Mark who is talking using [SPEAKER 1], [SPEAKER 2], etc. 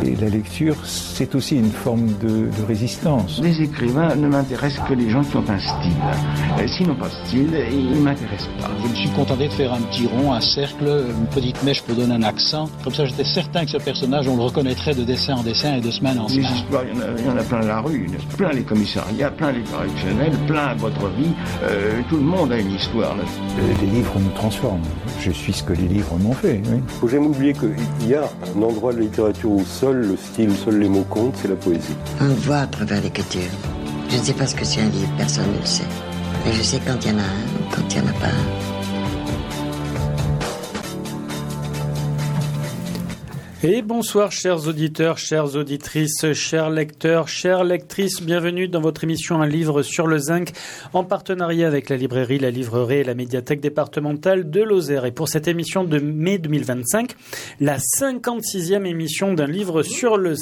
[SPEAKER 1] Et la lecture, c'est aussi une forme de résistance.
[SPEAKER 2] Les écrivains ne m'intéressent que les gens qui ont un style. S'ils n'ont pas de style, ils ne m'intéressent pas.
[SPEAKER 3] Je me suis contenté de faire un petit rond, un cercle, une petite mèche pour donner un accent. Comme ça, j'étais certain que ce personnage, on le reconnaîtrait de dessin en dessin et de semaine en semaine.
[SPEAKER 2] Les histoires, il y en a plein la rue, plein les commissariats, plein les correctionnels, plein votre vie. Tout le monde a une histoire.
[SPEAKER 1] Les livres nous transforment. Je suis ce que les livres m'ont fait. Oui.
[SPEAKER 4] Faut jamais oublier qu'il y a un endroit de la littérature où seul le style, seuls les mots comptent, c'est la poésie.
[SPEAKER 5] On le voit à travers l'écriture. Je ne sais pas ce que c'est un livre, personne ne le sait. Mais je sais quand il y en a un ou quand il n'y en a pas un.
[SPEAKER 6] Et bonsoir chers auditeurs, chères auditrices, chers lecteurs, chères lectrices, bienvenue dans votre émission Un livre sur le zinc en partenariat avec la librairie, la livrerie et la médiathèque départementale de Lozère. Et pour cette émission de mai 2025, la 56e émission d'Un livre sur le zinc.